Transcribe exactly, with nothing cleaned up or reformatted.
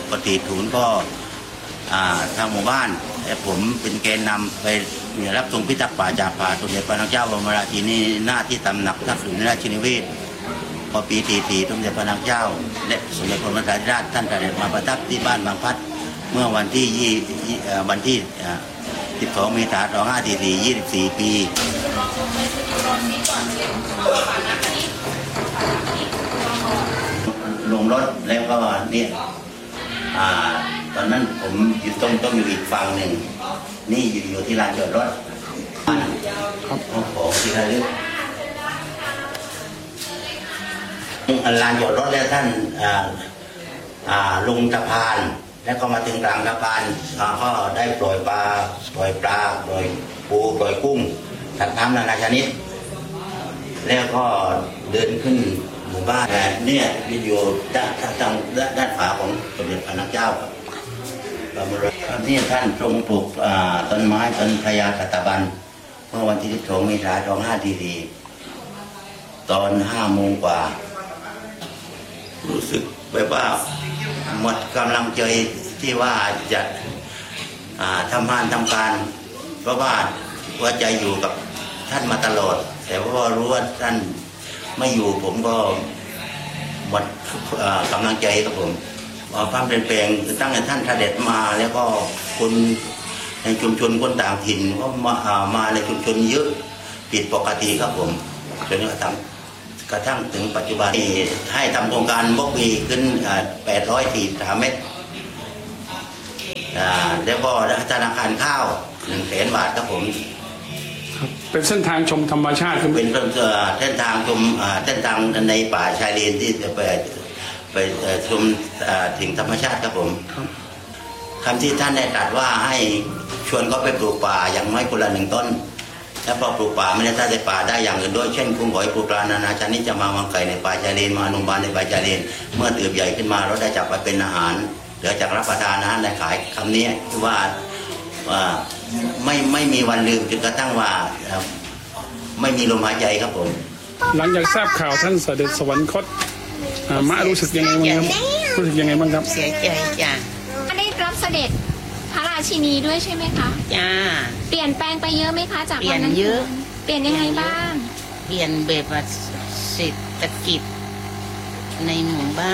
ปกติศูนย์ก็ทางหมู่บ้านและผมเป็นแกนนำไปรับทรงพิทักษ์ป่าจากป่าสมเด็จพระนางเจ้าบรมราชินีหน้าที่ตำหนักทักษิณราชนิเวศพอปีที่สี่สมเด็จพระนางเจ้าและสมเด็จพระบรมราชินีท่านเสด็จมาประทับที่บ้านบางพัดเมื่อวันที่ยี่วันที่สิบสองเมษายนสองพันห้าร้อยสี่สิบสี่ ยี่สิบสี่ปีลงรถแล้วก็เนี่ยตอนนั้นผมอยู่ต้องต้องอยู่อีกฝั่งหนึ่งนี่อยู่อยู่ที่ลานจอดรถครับของที่ระลึกลานจอดรถแล้วท่านลงสะพานแล้วก็มาถึงกลางสะพานก็ได้ปล่อยปลาปล่อยปลาปล่อยปูปล่อยกุ้งสัตว์น้ำนานาชนิดแล้วก็เดินขึ้นหมู่บ้านเนี่ยวิดีโอด้านทางด้านขวาของสมเด็จพระนางเจ้าครับนี่ท่านทรงปลูกต้นไม้ต้นพญาสัตบันเมื่อวันที่สิบสองเมษายนสองพันห้าร้อยสี่สิบสี่ตอนห้าโมงกว่ารู้สึกแบบว่าหมดกำลังใจที่ว่าจะทำงานทำการเพราะว่าหัวใจอยู่กับท่านมาตลอดแต่ว่ารู้ว่าท่านไม่อยู่ผมก็หมดกำลังใจครับผมความเปลี่ยนแปลงตั้งแต่ท่านเสด็จมาแล้วก็คนในชุมชนคนต่างถิ่นก็มามาในชุมชนเยอะผิดปกติครับผมจนกระทั่งกระทั่งถึงปัจจุบันให้ทำโครงการบล็อกวีขึ้นแปดร้อยสี่สิบสามเมตรแล้วก็ธนาคารข้าวหนึ่งแสนบาทครับผมเป็นเส้นทางชมธรรมชาติคือเป็นเส้นทางชมเส้นทางในป่าชายเลนที่จะไปไปชมถึงธรรมชาติครับผมคำที่ท่านได้ตรัสว่าให้ชวนเขาไปปลูกป่าอย่างน้อยคนละหนึ่งต้นและพอปลูกป่าไม่ได้สร้างแต่ป่าได้อย่างอื่นด้วยเช่นกุ้งหอยปูปลานานาชนิดจะมาวางไข่ในป่าชายเลนมานุบาลในป่าชายเลนเมื่อเติบใหญ่ขึ้นมาเราได้จับไปเป็นอาหารเหลือจากรับประทานอาหารได้ขายคำนี้คือว่าว่าไม่ไม่มีวันลืมจนกระทั่งว่าไม่มีลมหายใจครับผมหลังจากทราบข่าวท่านเสด็จสวรรคตมะรู้สึกยังไงบ้างครับรู้สึกยังไงบ้างครับเสียใจจ้ะได้รับเสด็จพระราชินีด้วยใช่ไหมคะจ้าเปลี่ยนแปลงไปเยอะไหมคะจากวันนั้นเยอะเปลี่ยนยังไงบ้างเปลี่ยนแบบเศรษฐกิจในหมู่บ้าน